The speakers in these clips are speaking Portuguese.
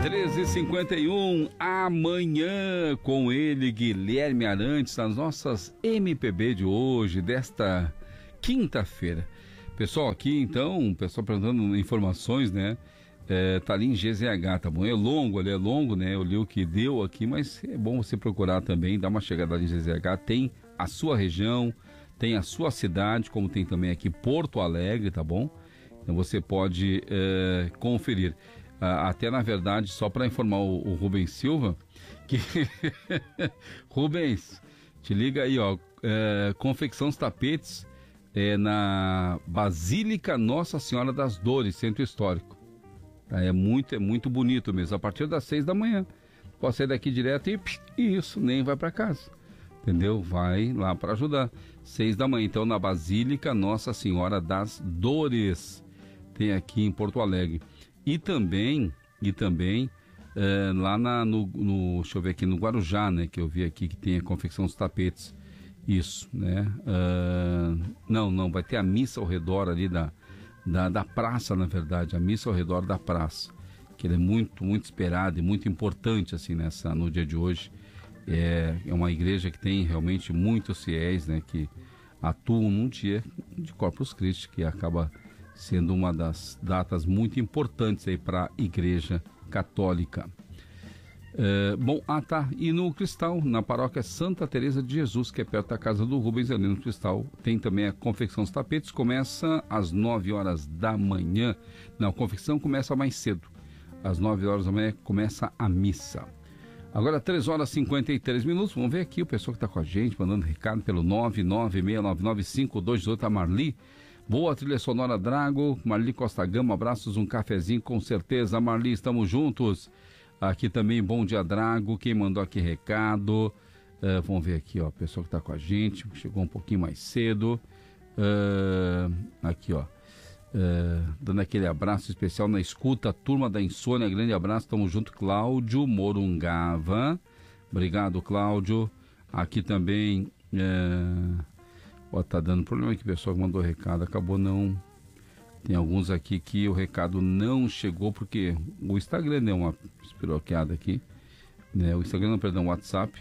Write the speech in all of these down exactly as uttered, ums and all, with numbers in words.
treze e cinquenta e um, amanhã com ele, Guilherme Arantes, nas nossas M P B de hoje, desta quinta-feira. Pessoal, aqui então, pessoal perguntando informações, né? É, tá ali em G Z H, tá bom? É longo, ele é longo, né? Eu li o que deu aqui, mas é bom você procurar também, dar uma chegada ali em G Z H. Tem a sua região, tem a sua cidade, como tem também aqui Porto Alegre, tá bom? Então você pode é, conferir. Até na verdade, só para informar o, o Rubens Silva, que Rubens, te liga aí, ó, é, confecção dos tapetes é, na Basílica Nossa Senhora das Dores, Centro Histórico. Tá? É muito, é muito bonito mesmo, a partir das seis da manhã. Pode sair daqui direto e, e isso, nem vai para casa, entendeu? Vai lá para ajudar. Seis da manhã, então, na Basílica Nossa Senhora das Dores, tem aqui em Porto Alegre. E também, e também é, lá na, no, no, deixa eu ver aqui, no Guarujá, né, que eu vi aqui que tem a confecção dos tapetes, isso, né, uh, não, não, vai ter a missa ao redor ali da, da, da praça, na verdade, a missa ao redor da praça, que ele é muito, muito esperado e muito importante, assim, nessa, no dia de hoje. É, é uma igreja que tem realmente muitos fiéis, né, que atuam num dia de Corpus Christi, que acaba sendo uma das datas muito importantes aí para a Igreja Católica. É, bom, ah tá, e no Cristal, na paróquia Santa Teresa de Jesus, que é perto da casa do Rubens, ali no Cristal, tem também a confecção dos tapetes, começa às nove horas da manhã. Não, a confecção começa mais cedo, às nove horas da manhã começa a missa. Agora três horas e cinquenta e três minutos, vamos ver aqui o pessoal que está com a gente, mandando recado pelo nove nove seis nove nove cinco dois oito, a Marli. Boa trilha sonora, Drago. Marli Costa Gama, abraços, um cafezinho com certeza. Marli, estamos juntos. Aqui também, bom dia, Drago. Quem mandou aqui recado? Uh, vamos ver aqui, ó, o pessoal que está com a gente. Chegou um pouquinho mais cedo. Uh, aqui, ó. Uh, dando aquele abraço especial na escuta. Turma da Insônia, grande abraço. Estamos junto, Cláudio Morungava. Obrigado, Cláudio. Aqui também... Uh, Ó, tá dando problema aqui, o pessoal que mandou recado, acabou não... Tem alguns aqui que o recado não chegou, porque o Instagram deu uma espiroqueada aqui, né? O Instagram, não, perdão, o WhatsApp,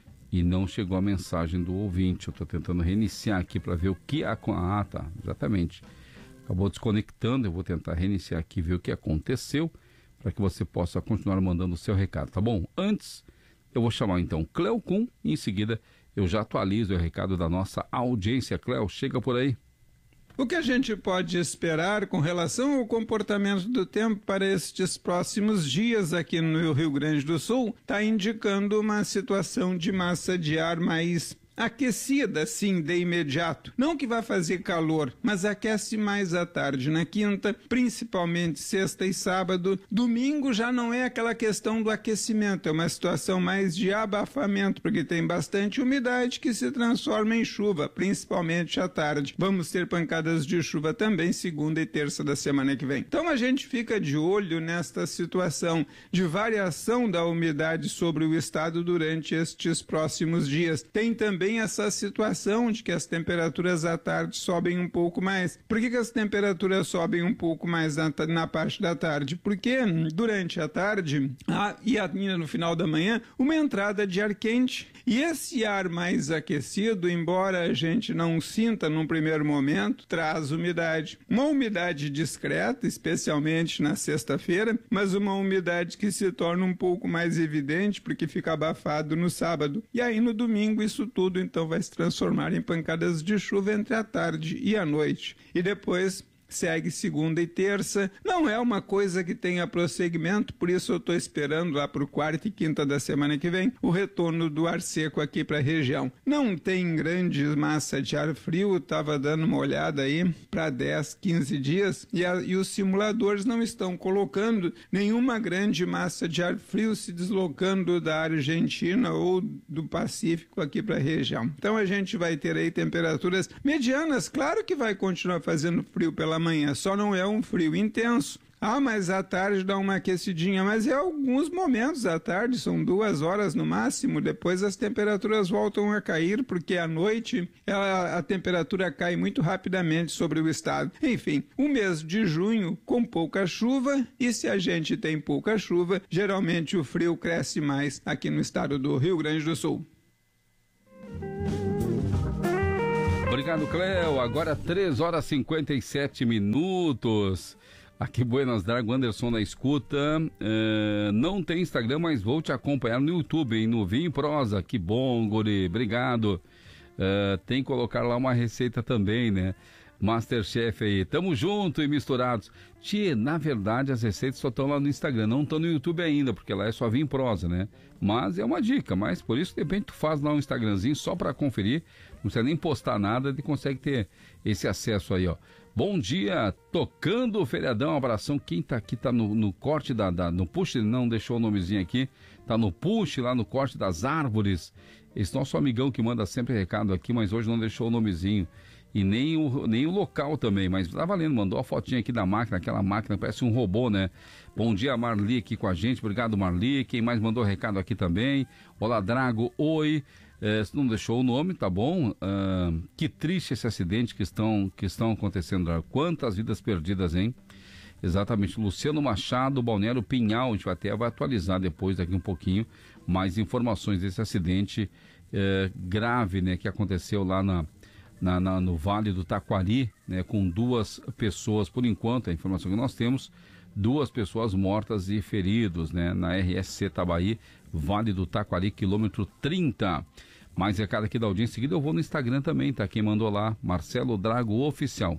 e não chegou a mensagem do ouvinte. Eu tô tentando reiniciar aqui para ver o que... A... Ah, tá, exatamente. Acabou desconectando, eu vou tentar reiniciar aqui e ver o que aconteceu, para que você possa continuar mandando o seu recado, tá bom? Antes, eu vou chamar então Cleo Kuhn, e em seguida... eu já atualizo o recado da nossa audiência. Cléo, chega por aí. O que a gente pode esperar com relação ao comportamento do tempo para estes próximos dias aqui no Rio Grande do Sul está indicando uma situação de massa de ar mais aquecida, sim, de imediato. Não que vá fazer calor, mas aquece mais à tarde na quinta, principalmente sexta e sábado. Domingo já não é aquela questão do aquecimento, é uma situação mais de abafamento, porque tem bastante umidade que se transforma em chuva, principalmente à tarde. Vamos ter pancadas de chuva também segunda e terça da semana que vem. Então a gente fica de olho nesta situação de variação da umidade sobre o estado durante estes próximos dias. Tem também essa situação de que as temperaturas à tarde sobem um pouco mais. Por que que as temperaturas sobem um pouco mais na, na parte da tarde? Porque durante a tarde há, e ainda no final da manhã, uma entrada de ar quente. E esse ar mais aquecido, embora a gente não sinta num primeiro momento, traz umidade. Uma umidade discreta, especialmente na sexta-feira, mas uma umidade que se torna um pouco mais evidente porque fica abafado no sábado. E aí no domingo isso tudo então vai se transformar em pancadas de chuva entre a tarde e a noite. E depois segue segunda e terça. Não é uma coisa que tenha prosseguimento, por isso eu estou esperando lá para o quarta e quinta da semana que vem o retorno do ar seco aqui para a região. Não tem grande massa de ar frio, estava dando uma olhada aí para dez, quinze dias e, a, e os simuladores não estão colocando nenhuma grande massa de ar frio se deslocando da Argentina ou do Pacífico aqui para a região. Então a gente vai ter aí temperaturas medianas, claro que vai continuar fazendo frio pela manhã, só não é um frio intenso. Ah, mas à tarde dá uma aquecidinha, mas é alguns momentos à tarde, são duas horas no máximo, depois as temperaturas voltam a cair, porque à noite ela, a temperatura cai muito rapidamente sobre o estado. Enfim, o mês de junho com pouca chuva, e se a gente tem pouca chuva, geralmente o frio cresce mais aqui no estado do Rio Grande do Sul. Obrigado, Cléo. Agora três horas e cinquenta e sete minutos. Aqui Buenas Drago, Anderson na escuta. Uh, não tem Instagram, mas vou te acompanhar no YouTube, hein? No Vinho e Prosa. Que bom, guri. Obrigado. Uh, tem que colocar lá uma receita também, né? Masterchef aí. Tamo junto e misturados. Tchê, na verdade as receitas só estão lá no Instagram, não estão no YouTube ainda, porque lá é só Vinho e Prosa, né? Mas é uma dica, mas por isso de repente tu faz lá um Instagramzinho só para conferir, não precisa nem postar nada, e consegue ter esse acesso aí, ó. Bom dia, tocando o feriadão, um abração. Quem tá aqui tá no, no corte da, da, no push, não deixou o nomezinho aqui, tá no push lá no corte das árvores. Esse nosso amigão que manda sempre recado aqui, mas hoje não deixou o nomezinho. E nem o, nem o local também, mas tá valendo, mandou a fotinha aqui da máquina, aquela máquina parece um robô, né? Bom dia, Marli aqui com a gente, obrigado, Marli. Quem mais mandou recado aqui também? Olá, Drago, oi. É, não deixou o nome, tá bom? Uh, que triste esse acidente que estão, que estão acontecendo, Drago. Quantas vidas perdidas, hein? Exatamente, Luciano Machado, Balneário Pinhal, a gente vai até vai atualizar depois, daqui um pouquinho, mais informações desse acidente é, grave, né, que aconteceu lá na... Na, na, no Vale do Taquari, né, com duas pessoas, por enquanto, a informação que nós temos, duas pessoas mortas e feridos, né, na R S C Tabaí, Vale do Taquari, quilômetro trinta. Mais recado aqui da audiência, em seguida eu vou no Instagram também, tá? Quem mandou lá, Marcelo Drago Oficial.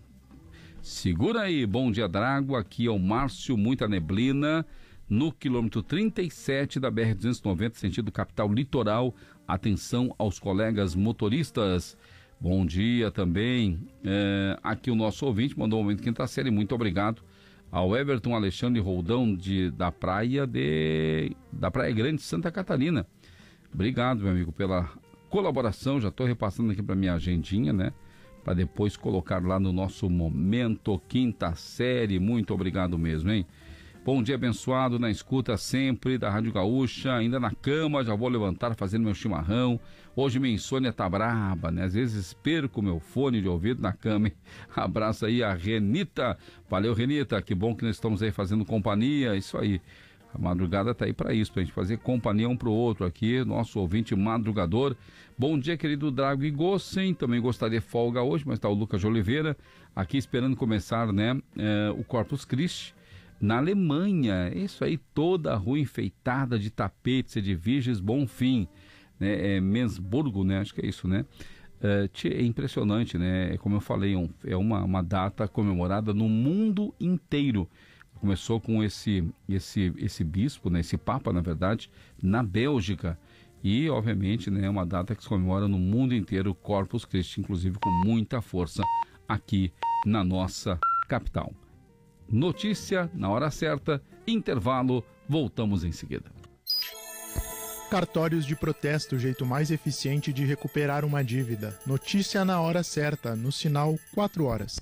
Segura aí, bom dia, Drago, aqui é o Márcio, muita neblina, no quilômetro trinta e sete da B R duzentos e noventa, sentido capital litoral. Atenção aos colegas motoristas. Bom dia também, é, aqui o nosso ouvinte mandou um momento quinta série, muito obrigado ao Everton Alexandre Roldão de, da praia de da Praia Grande, Santa Catarina. Obrigado, meu amigo, pela colaboração, já estou repassando aqui para minha agendinha, né, para depois colocar lá no nosso momento quinta série, muito obrigado mesmo, hein. Bom dia abençoado, na escuta sempre da Rádio Gaúcha, ainda na cama, já vou levantar fazendo meu chimarrão. Hoje minha insônia tá braba, né? Às vezes perco meu fone de ouvido na cama. Abraço aí a Renita. Valeu, Renita, que bom que nós estamos aí fazendo companhia, isso aí. A madrugada tá aí para isso, pra gente fazer companhia um pro outro aqui, nosso ouvinte madrugador. Bom dia, querido Drago e Gossen, também gostaria de folga hoje, mas tá o Lucas de Oliveira aqui esperando começar, né, é, o Corpus Christi. Na Alemanha, isso aí, toda a rua enfeitada de tapetes e de Virgens Bonfim, né? É Mensburgo, né? Acho que é isso, né? É, é impressionante, né? É como eu falei, um, é uma, uma data comemorada no mundo inteiro. Começou com esse, esse, esse bispo, né? Esse papa, na verdade, na Bélgica. E, obviamente, né? É uma data que se comemora no mundo inteiro, o Corpus Christi, inclusive com muita força aqui na nossa capital. Notícia na hora certa, intervalo, voltamos em seguida. Cartórios de protesto, o jeito mais eficiente de recuperar uma dívida. Notícia na hora certa, no sinal quatro horas.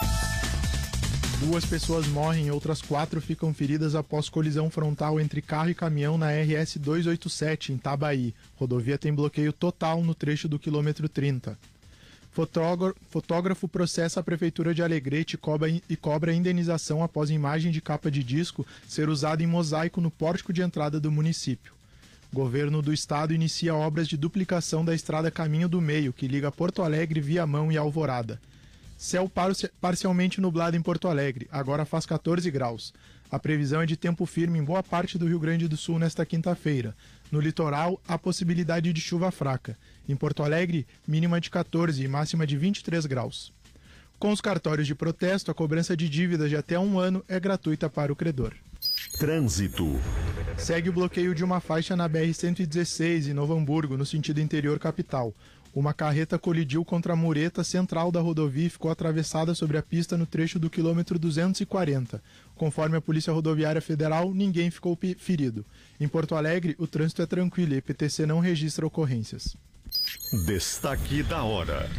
Duas pessoas morrem e outras quatro ficam feridas após colisão frontal entre carro e caminhão na R S duzentos e oitenta e sete, em Tabaí. Rodovia tem bloqueio total no trecho do quilômetro trinta. Fotógrafo processa a Prefeitura de Alegrete e cobra indenização após imagem de capa de disco ser usada em mosaico no pórtico de entrada do município. Governo do Estado inicia obras de duplicação da estrada Caminho do Meio, que liga Porto Alegre, Viamão e Alvorada. Céu parcialmente nublado em Porto Alegre, agora faz quatorze graus. A previsão é de tempo firme em boa parte do Rio Grande do Sul nesta quinta-feira. No litoral, há possibilidade de chuva fraca. Em Porto Alegre, mínima de quatorze e máxima de vinte e três graus. Com os cartórios de protesto, a cobrança de dívidas de até um ano é gratuita para o credor. Trânsito. Segue o bloqueio de uma faixa na B R cento e dezesseis, em Novo Hamburgo, no sentido interior capital. Uma carreta colidiu contra a mureta central da rodovia e ficou atravessada sobre a pista no trecho do quilômetro duzentos e quarenta. Conforme a Polícia Rodoviária Federal, ninguém ficou ferido. Em Porto Alegre, o trânsito é tranquilo e a E P T C não registra ocorrências. Destaque da hora.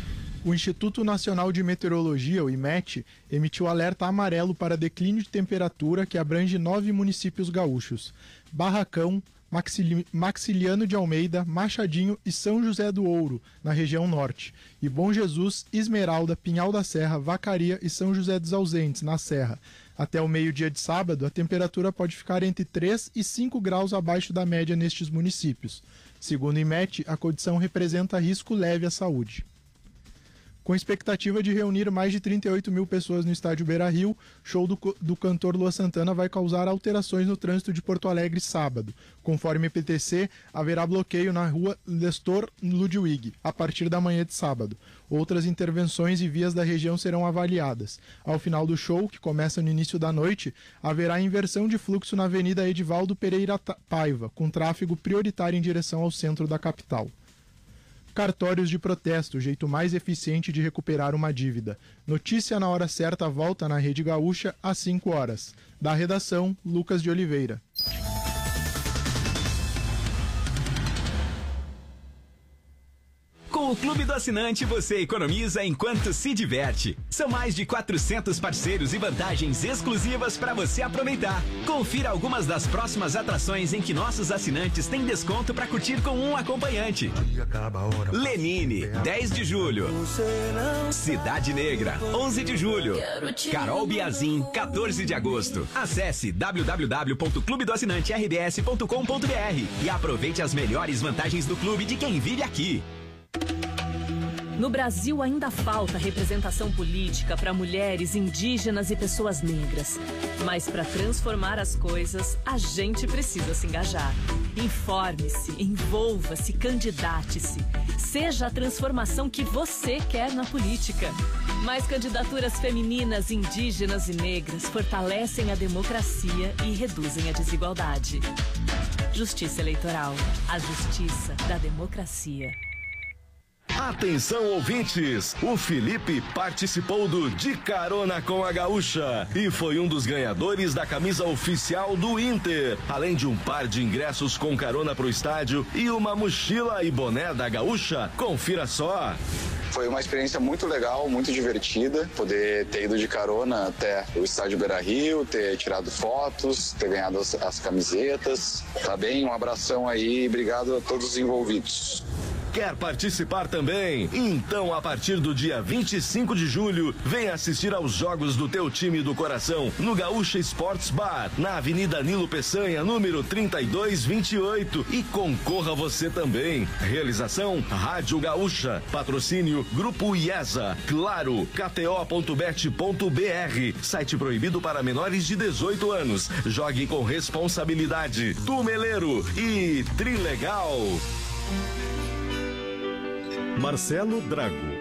O Instituto Nacional de Meteorologia, o I M E T, emitiu alerta amarelo para declínio de temperatura que abrange nove municípios gaúchos: Barracão, Maxili- Maxiliano de Almeida, Machadinho e São José do Ouro, na região norte, e Bom Jesus, Esmeralda, Pinhal da Serra, Vacaria e São José dos Ausentes, na Serra. Até o meio-dia de sábado, a temperatura pode ficar entre três e cinco graus abaixo da média nestes municípios. Segundo o I M E T, a condição representa risco leve à saúde. Com expectativa de reunir mais de trinta e oito mil pessoas no estádio Beira-Rio, show do, do cantor Luan Santana vai causar alterações no trânsito de Porto Alegre sábado. Conforme a P T C, haverá bloqueio na rua Nestor Ludwig, a partir da manhã de sábado. Outras intervenções e vias da região serão avaliadas. Ao final do show, que começa no início da noite, haverá inversão de fluxo na Avenida Edivaldo Pereira Paiva, com tráfego prioritário em direção ao centro da capital. Cartórios de protesto, o jeito mais eficiente de recuperar uma dívida. Notícia na hora certa volta na Rede Gaúcha às cinco horas. Da redação, Lucas de Oliveira. Com o Clube do Assinante, você economiza enquanto se diverte. São mais de quatrocentos parceiros e vantagens exclusivas para você aproveitar. Confira algumas das próximas atrações em que nossos assinantes têm desconto para curtir com um acompanhante. Lenine, dez de julho. Cidade Negra, onze de julho. Carol Biazin, quatorze de agosto. Acesse w w w ponto clube do assinante r b s ponto com ponto b r e aproveite as melhores vantagens do clube de quem vive aqui. No Brasil ainda falta representação política para mulheres, indígenas e pessoas negras. Mas para transformar as coisas, a gente precisa se engajar. Informe-se, envolva-se, candidate-se. Seja a transformação que você quer na política. Mais candidaturas femininas, indígenas e negras fortalecem a democracia e reduzem a desigualdade. Justiça Eleitoral. A justiça da democracia. Atenção, ouvintes! O Felipe participou do De Carona com a Gaúcha e foi um dos ganhadores da camisa oficial do Inter, além de um par de ingressos com carona pro estádio e uma mochila e boné da Gaúcha. Confira só! Foi uma experiência muito legal, muito divertida, poder ter ido de carona até o estádio Beira-Rio, ter tirado fotos, ter ganhado as, as camisetas. Tá bem? Um abração aí e obrigado a todos os envolvidos. Quer participar também? Então, a partir do dia vinte e cinco de julho, vem assistir aos jogos do teu time do coração no Gaúcha Sports Bar, na Avenida Nilo Peçanha, número trinta e dois vinte e oito, e concorra você também. Realização Rádio Gaúcha. Patrocínio Grupo IESA. Claro, k t o ponto bet ponto b r. Site proibido para menores de dezoito anos. Jogue com responsabilidade. Tumeleiro e Trilegal. Marcelo Drago